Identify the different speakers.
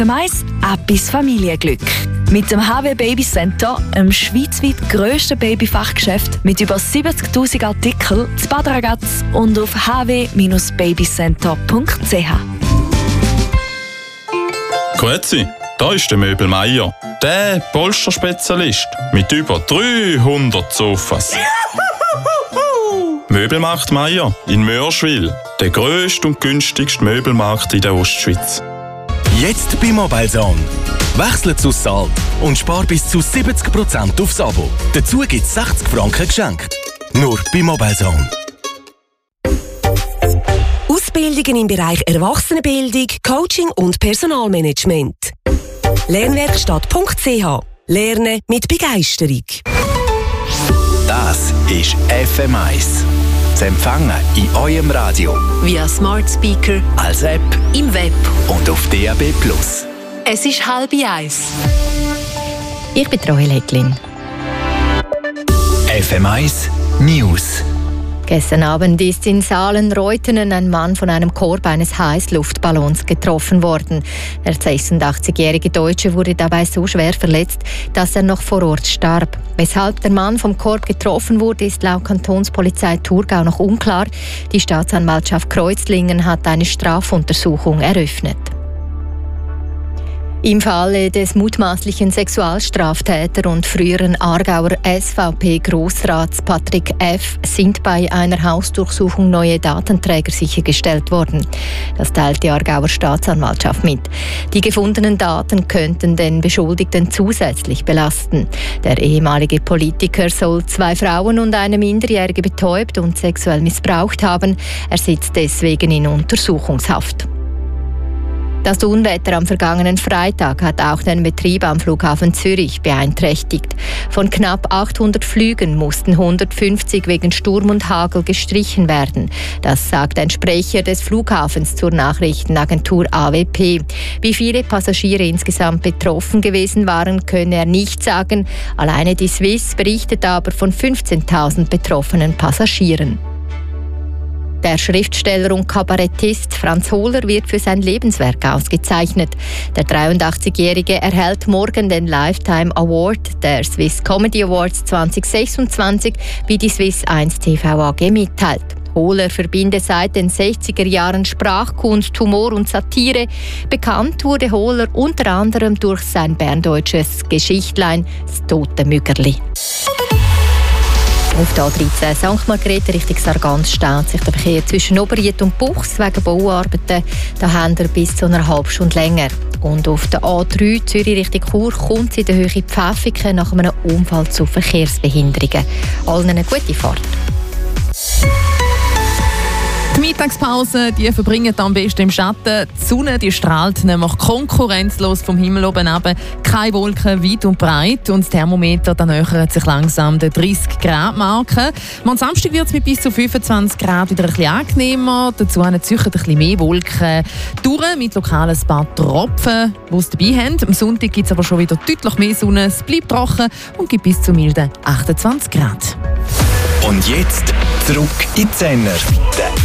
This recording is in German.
Speaker 1: FM1 «Etwas Familienglück». Mit dem HW Baby Center, einem schweizweit grössten Babyfachgeschäft mit über 70'000 Artikeln, zu Bad Ragaz und auf hw-babycenter.ch.
Speaker 2: Grüezi, da ist der Möbel Meier, der Polsterspezialist mit über 300 Sofas. Möbelmarkt Meier in Mörschwil, der grösste und günstigste Möbelmarkt in der Ostschweiz.
Speaker 3: Jetzt bei Mobilezone. Wechsle zu Salt und spar bis zu 70% aufs Abo. Dazu gibt es 60 Franken geschenkt. Nur bei Mobilezone.
Speaker 4: Ausbildungen im Bereich Erwachsenenbildung, Coaching und Personalmanagement. Lernwerkstatt.ch. Lernen mit Begeisterung.
Speaker 3: Das ist FM1. Zu empfangen in eurem Radio,
Speaker 5: via Smart Speaker,
Speaker 3: als App,
Speaker 5: im Web
Speaker 3: und auf DAB+.
Speaker 5: Es ist 12:30.
Speaker 6: Ich bin Roy Lecklin.
Speaker 3: FM1 News.
Speaker 6: Gestern Abend ist in Saalen-Reutenen ein Mann von einem Korb eines Heißluftballons getroffen worden. Der 86-jährige Deutsche wurde dabei so schwer verletzt, dass er noch vor Ort starb. Weshalb der Mann vom Korb getroffen wurde, ist laut Kantonspolizei Thurgau noch unklar. Die Staatsanwaltschaft Kreuzlingen hat eine Strafuntersuchung eröffnet. Im Falle des mutmaßlichen Sexualstraftäter und früheren Aargauer SVP-Grossrats Patrick F. sind bei einer Hausdurchsuchung neue Datenträger sichergestellt worden. Das teilt die Aargauer Staatsanwaltschaft mit. Die gefundenen Daten könnten den Beschuldigten zusätzlich belasten. Der ehemalige Politiker soll 2 Frauen und eine Minderjährige betäubt und sexuell missbraucht haben. Er sitzt deswegen in Untersuchungshaft. Das Unwetter am vergangenen Freitag hat auch den Betrieb am Flughafen Zürich beeinträchtigt. Von knapp 800 Flügen mussten 150 wegen Sturm und Hagel gestrichen werden. Das sagt ein Sprecher des Flughafens zur Nachrichtenagentur AWP. Wie viele Passagiere insgesamt betroffen gewesen waren, könne er nicht sagen. Alleine die Swiss berichtet aber von 15.000 betroffenen Passagieren. Der Schriftsteller und Kabarettist Franz Hohler wird für sein Lebenswerk ausgezeichnet. Der 83-Jährige erhält morgen den Lifetime Award der Swiss Comedy Awards 2026, wie die Swiss 1 TV AG mitteilt. Hohler verbindet seit den 60er Jahren Sprachkunst, Humor und Satire. Bekannt wurde Hohler unter anderem durch sein berndeutsches Geschichtlein «Das tote Müggerli». Auf der A13 St. Margrethe Richtung Sargans staut sich der Verkehr zwischen Oberried und Buchs wegen Bauarbeiten. Da haben wir bis zu einer halben Stunde länger. Und auf der A3 Zürich Richtung Chur kommt es in der Höhe Pfäffiken nach einem Unfall zu Verkehrsbehinderungen. Allen eine gute Fahrt.
Speaker 7: Die Mittagspause, die verbringen am besten im Schatten. Die Sonne, die strahlt nämlich konkurrenzlos vom Himmel oben runter. Keine Wolken, weit und breit. Und das Thermometer da nähert sich langsam der 30-Grad-Marke. Am Samstag wird es mit bis zu 25 Grad wieder ein bisschen angenehmer. Dazu ziehen ein bisschen mehr Wolken durch, mit lokalen paar Tropfen, die es dabei haben. Am Sonntag gibt es aber schon wieder deutlich mehr Sonne. Es bleibt trocken und gibt bis zu milden 28 Grad.
Speaker 3: Und jetzt zurück in die Sender.